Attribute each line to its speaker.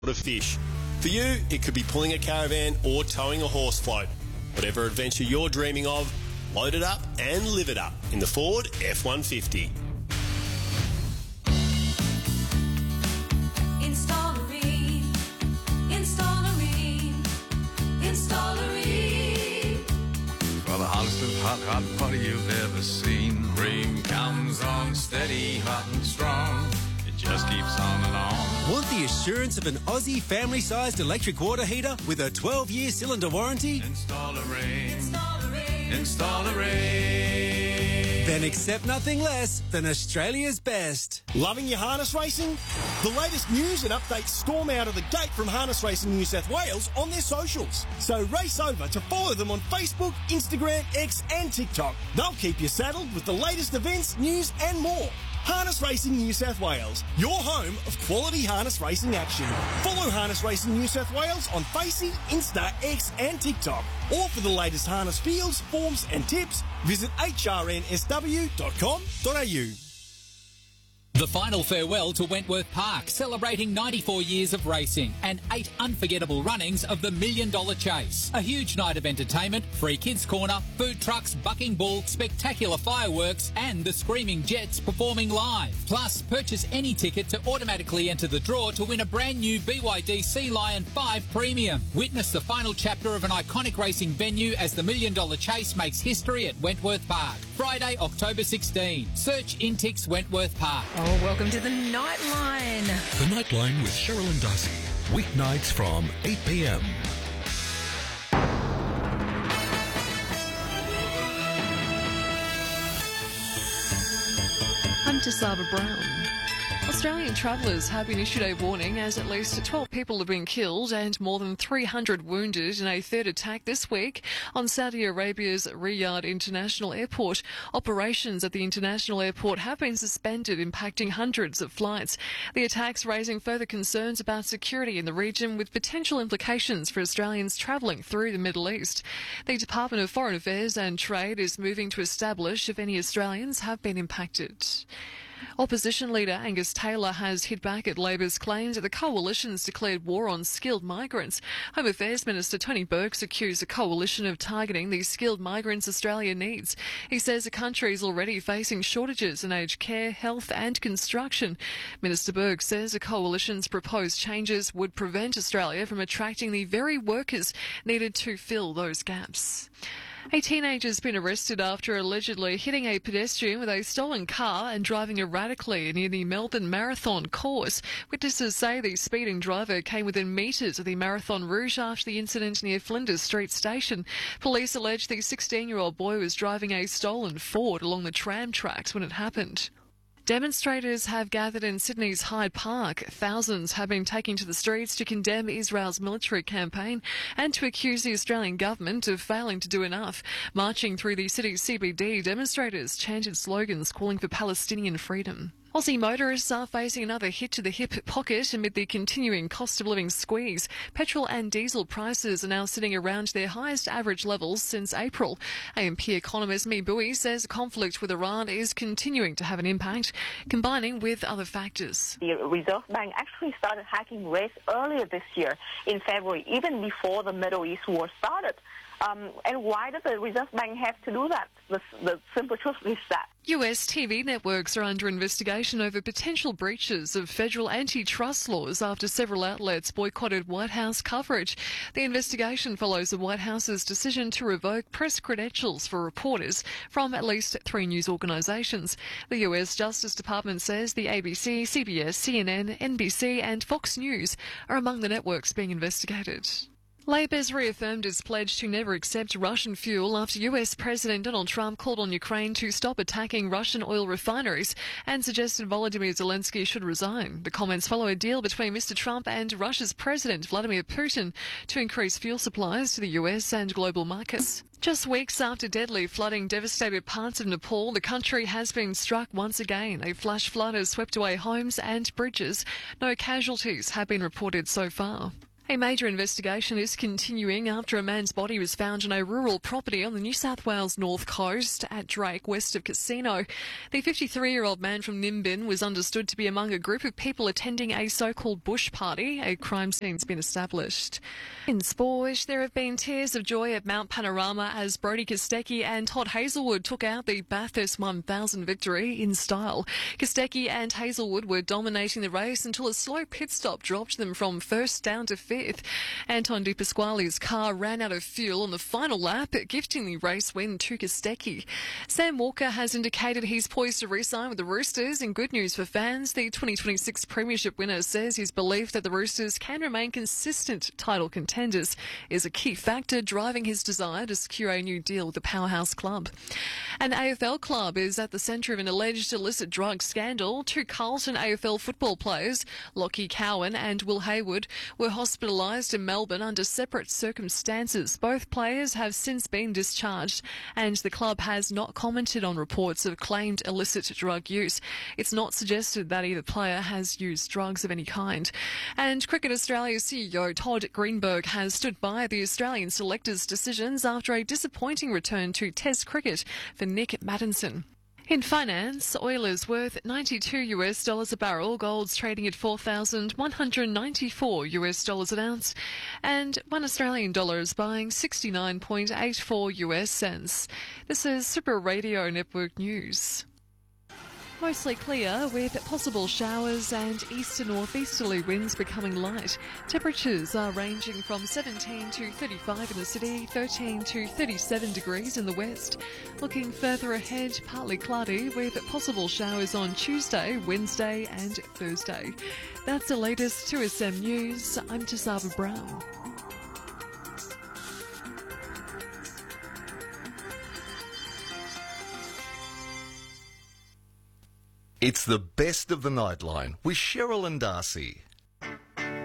Speaker 1: of fish. For you, it could be pulling a caravan or towing a horse float. Whatever adventure you're dreaming of, load it up and live it up in the Ford F-150.
Speaker 2: For the hottest of hot party you've ever seen. Cream comes on steady, hot and strong. It just keeps on and on.
Speaker 3: Want the assurance of an Aussie family-sized electric water heater with a 12-year cylinder warranty?
Speaker 2: Install a rain. Install a rain.
Speaker 3: Then accept nothing less than Australia's best.
Speaker 4: Loving your harness racing? The latest news and updates storm out of the gate from Harness Racing New South Wales on their socials. So race over to follow them on Facebook, Instagram, X and TikTok. They'll keep you saddled with the latest events, news and more. Harness Racing New South Wales, your home of quality harness racing action. Follow Harness Racing New South Wales on Facey, Insta, X and TikTok. Or for the latest harness fields, forms and tips, visit hrnsw.com.au.
Speaker 5: The final farewell to Wentworth Park, celebrating 94 years of racing and 8 unforgettable runnings of the $1 Million Chase. A huge night of entertainment, free kids corner, food trucks, bucking bull, spectacular fireworks and the Screaming Jets performing live. Plus, purchase any ticket to automatically enter the draw to win a brand new BYD Sea Lion 5 Premium. Witness the final chapter of an iconic racing venue as the $1 Million Chase makes history at Wentworth Park. Friday, October 16. Search Intix Wentworth Park.
Speaker 6: Oh, welcome to the Nightline.
Speaker 7: The Nightline with Cheryl and Darcy. Weeknights from 8 p.m.
Speaker 8: I'm Tisaba Brown. Australian travellers have been issued a warning as at least 12 people have been killed and more than 300 wounded in a third attack this week on Saudi Arabia's Riyadh International Airport. Operations at the international airport have been suspended, impacting hundreds of flights. The attacks raising further concerns about security in the region with potential implications for Australians travelling through the Middle East. The Department of Foreign Affairs and Trade is moving to establish if any Australians have been impacted. Opposition leader Angus Taylor has hit back at Labor's claims that the coalition's declared war on skilled migrants. Home Affairs Minister Tony Burke's accused the coalition of targeting the skilled migrants Australia needs. He says the country is already facing shortages in aged care, health and construction. Minister Burke says the coalition's proposed changes would prevent Australia from attracting the very workers needed to fill those gaps. A teenager's been arrested after allegedly hitting a pedestrian with a stolen car and driving erratically near the Melbourne Marathon course. Witnesses say the speeding driver came within metres of the Marathon route after the incident near Flinders Street Station. Police allege the 16-year-old boy was driving a stolen Ford along the tram tracks when it happened. Demonstrators have gathered in Sydney's Hyde Park. Thousands have been taking to the streets to condemn Israel's military campaign and to accuse the Australian government of failing to do enough. Marching through the city's CBD, demonstrators chanted slogans calling for Palestinian freedom. Aussie motorists are facing another hit to the hip pocket amid the continuing cost of living squeeze. Petrol and diesel prices are now sitting around their highest average levels since April. AMP economist Mi Bui says the conflict with Iran is continuing to have an impact, combining with other factors.
Speaker 9: The Reserve Bank actually started hiking rates earlier this year in February, even before the Middle East war started. And why does the Reserve Bank have to do that? The simple truth is that
Speaker 8: US TV networks are under investigation over potential breaches of federal antitrust laws after several outlets boycotted White House coverage. The investigation follows the White House's decision to revoke press credentials for reporters from at least 3 news organisations. The US Justice Department says the ABC, CBS, CNN, NBC and Fox News are among the networks being investigated. Labor's reaffirmed its pledge to never accept Russian fuel after US President Donald Trump called on Ukraine to stop attacking Russian oil refineries and suggested Volodymyr Zelensky should resign. The comments follow a deal between Mr. Trump and Russia's President Vladimir Putin to increase fuel supplies to the US and global markets. Just weeks after deadly flooding devastated parts of Nepal, the country has been struck once again. A flash flood has swept away homes and bridges. No casualties have been reported so far. A major investigation is continuing after a man's body was found on a rural property on the New South Wales north coast at Drake, west of Casino. The 53-year-old man from Nimbin was understood to be among a group of people attending a so-called bush party. A crime scene's been established. In sport, there have been tears of joy at Mount Panorama as Brodie Kostecki and Todd Hazelwood took out the Bathurst 1000 victory in style. Kostecki and Hazelwood were dominating the race until a slow pit stop dropped them from first down to fifth. Anton De Pasquale's car ran out of fuel on the final lap, gifting the race win to Kostecki. Sam Walker has indicated he's poised to re-sign with the Roosters. In good news for fans, the 2026 Premiership winner says his belief that the Roosters can remain consistent title contenders is a key factor driving his desire to secure a new deal with the powerhouse club. An AFL club is at the centre of an alleged illicit drug scandal. Two Carlton AFL football players, Lockie Cowan and Will Hayward, were hospitalised in Melbourne under separate circumstances. Both players have since been discharged and the club has not commented on reports of claimed illicit drug use. It's not suggested that either player has used drugs of any kind. And Cricket Australia CEO Todd Greenberg has stood by the Australian selectors' decisions after a disappointing return to Test cricket for Nick Maddinson. In finance, oil is worth $92 a barrel, gold's trading at $4,194 an ounce, and $1 Australian dollar is buying 69.84 US cents. This is Super Radio Network News. Mostly clear with possible showers and east to northeasterly winds becoming light. Temperatures are ranging from 17 to 35 in the city, 13 to 37 degrees in the west. Looking further ahead, partly cloudy with possible showers on Tuesday, Wednesday and Thursday. That's the latest 2SM News. I'm Tasava Brown.
Speaker 10: It's the best of the Nightline with Cheryl and Darcy.